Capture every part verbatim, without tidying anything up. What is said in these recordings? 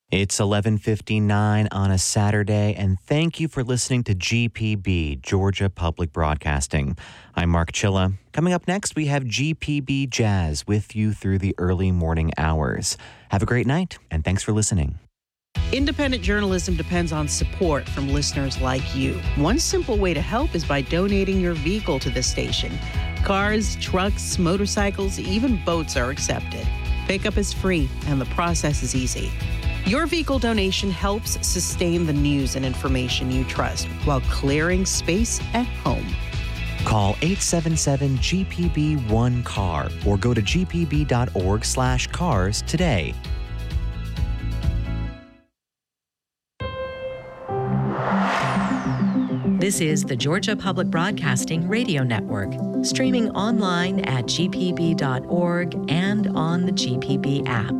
It's eleven fifty-nine on a Saturday, and thank you for listening to G P B, Georgia Public Broadcasting. I'm Mark Chilla. Coming up next, we have G P B Jazz with you through the early morning hours. Have a great night, and thanks for listening. Independent journalism depends on support from listeners like you. One simple way to help is by donating your vehicle to the station. Cars, trucks, motorcycles, even boats are accepted. Pickup is free, and the process is easy. Your vehicle donation helps sustain the news and information you trust while clearing space at home. Call eight seven seven G P B one C A R or go to g p b dot org slash cars today. This is the Georgia Public Broadcasting Radio Network, streaming online at g p b dot org and on the G P B app.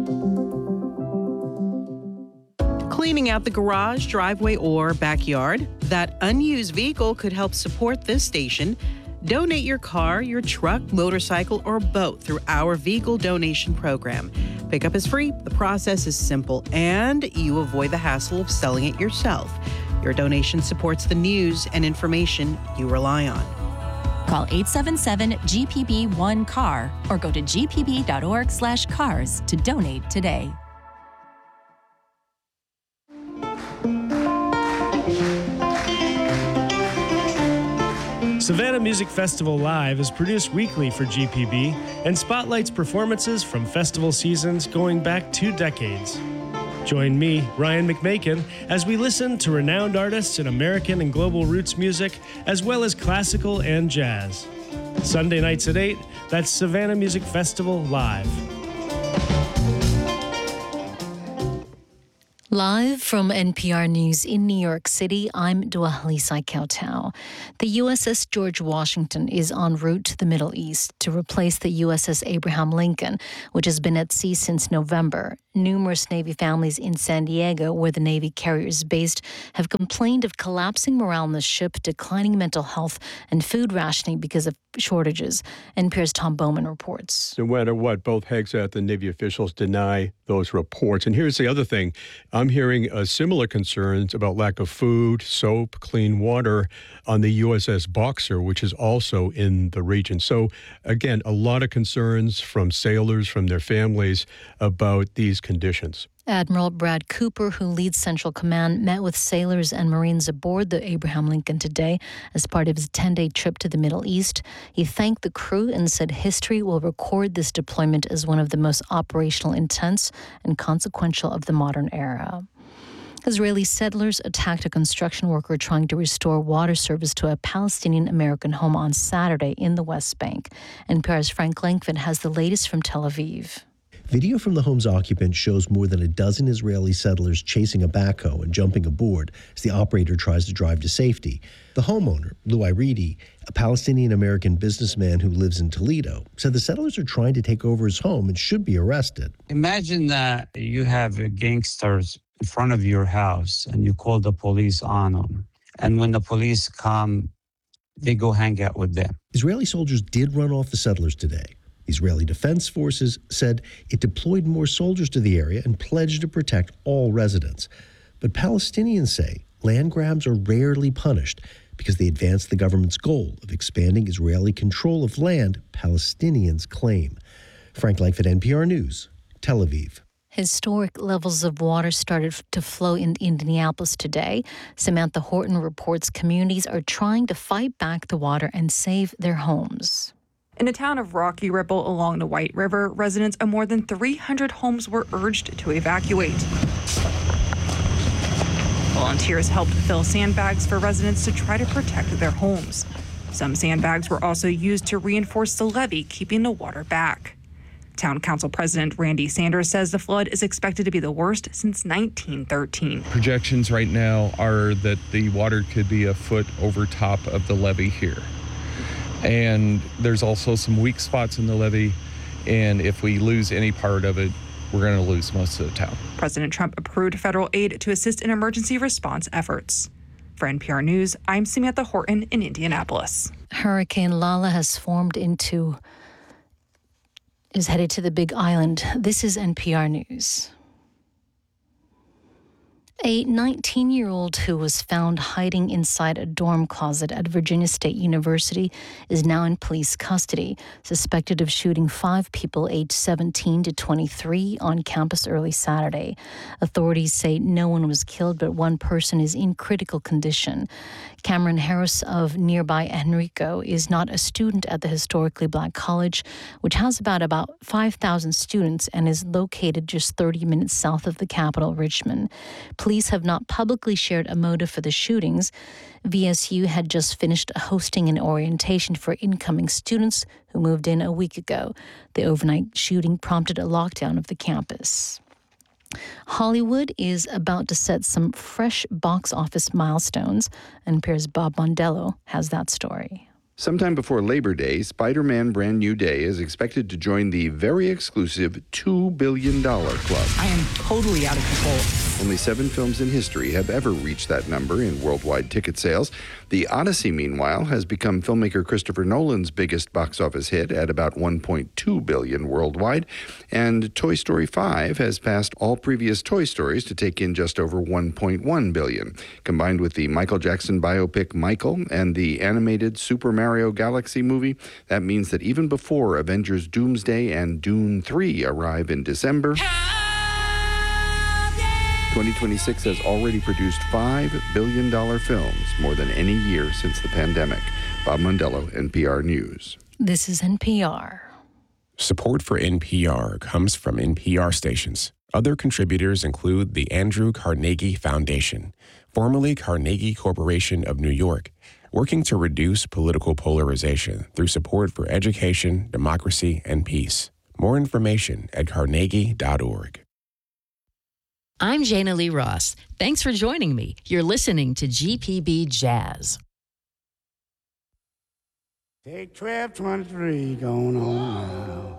Cleaning out the garage, driveway, or backyard? That unused vehicle could help support this station. Donate your car, your truck, motorcycle, or boat through our vehicle donation program. Pickup is free, the process is simple, and you avoid the hassle of selling it yourself. Your donation supports the news and information you rely on. Call eight seven seven G P B one C A R or go to g p b dot org slash cars to donate today. Savannah Music Festival Live is produced weekly for G P B and spotlights performances from festival seasons going back two decades. Join me, Ryan McMakin, as we listen to renowned artists in American and global roots music, as well as classical and jazz. Sunday nights at eight, that's Savannah Music Festival Live. Live from N P R News in New York City, I'm Duahlisai Kautau. The U S S George Washington is en route to the Middle East to replace the U S S Abraham Lincoln, which has been at sea since November. Numerous Navy families in San Diego, where the Navy carrier is based, have complained of collapsing morale on the ship, declining mental health, and food rationing because of shortages. N P R's Tom Bowman reports. No matter what, both Hegseth and Navy officials deny those reports. And here's the other thing. I'm hearing uh, similar concerns about lack of food, soap, clean water on the U S S Boxer, which is also in the region. So, again, a lot of concerns from sailors, from their families about these conditions. Admiral Brad Cooper, who leads Central Command, met with sailors and Marines aboard the Abraham Lincoln today as part of his ten-day trip to the Middle East. He thanked the crew and said history will record this deployment as one of the most operational, intense, and consequential of the modern era. Israeli settlers attacked a construction worker trying to restore water service to a Palestinian-American home on Saturday in the West Bank. N P R's Frank Langford has the latest from Tel Aviv. Video from the home's occupant shows more than a dozen Israeli settlers chasing a backhoe and jumping aboard as the operator tries to drive to safety. The homeowner, Lou Iridi, a Palestinian-American businessman who lives in Toledo, said the settlers are trying to take over his home and should be arrested. Imagine that you have gangsters in front of your house and you call the police on them. And when the police come, they go hang out with them. Israeli soldiers did run off the settlers today. Israeli Defense Forces said it deployed more soldiers to the area and pledged to protect all residents. But Palestinians say land grabs are rarely punished because they advance the government's goal of expanding Israeli control of land Palestinians claim. Frank Langford, N P R News, Tel Aviv. Historic levels of water started to flow in Indianapolis today. Samantha Horton reports communities are trying to fight back the water and save their homes. In the town of Rocky Ripple along the White River, residents of more than three hundred homes were urged to evacuate. Volunteers helped fill sandbags for residents to try to protect their homes. Some sandbags were also used to reinforce the levee, keeping the water back. Town Council President Randy Sanders says the flood is expected to be the worst since nineteen thirteen. Projections right now are that the water could be a foot over top of the levee here. And there's also some weak spots in the levee, and if we lose any part of it, we're going to lose most of the town. President Trump approved federal aid to assist in emergency response efforts. For N P R News, I'm Samantha Horton in Indianapolis. Hurricane Lala has formed into, is headed to the Big Island. This is N P R News. A nineteen-year-old who was found hiding inside a dorm closet at Virginia State University is now in police custody, suspected of shooting five people aged seventeen to twenty-three on campus early Saturday. Authorities say no one was killed, but one person is in critical condition. Cameron Harris of nearby Henrico is not a student at the historically black college, which has about, about five thousand students and is located just thirty minutes south of the capital, Richmond. Police have not publicly shared a motive for the shootings. V S U had just finished hosting an orientation for incoming students who moved in a week ago. The overnight shooting prompted a lockdown of the campus. Hollywood is about to set some fresh box office milestones, and N P R's Bob Mondello has that story. Sometime before Labor Day, Spider-Man Brand New Day is expected to join the very exclusive two billion dollars club. I am totally out of control. Only seven films in history have ever reached that number in worldwide ticket sales. The Odyssey, meanwhile, has become filmmaker Christopher Nolan's biggest box office hit at about one point two billion dollars worldwide. And Toy Story five has passed all previous Toy Stories to take in just over one point one billion dollars. Combined with the Michael Jackson biopic Michael and the animated Super Mario Galaxy movie, that means that even before Avengers Doomsday and Dune three arrive in December, twenty twenty-six has already produced five billion dollars films, more than any year since the pandemic. Bob Mondello, N P R News. This is N P R. Support for N P R comes from N P R stations. Other contributors include the Andrew Carnegie Foundation, formerly Carnegie Corporation of New York, working to reduce political polarization through support for education, democracy, and peace. More information at carnegie dot org. I'm Jana Lee Ross. Thanks for joining me. You're listening to G P B Jazz. Take twelve twenty-three going on now.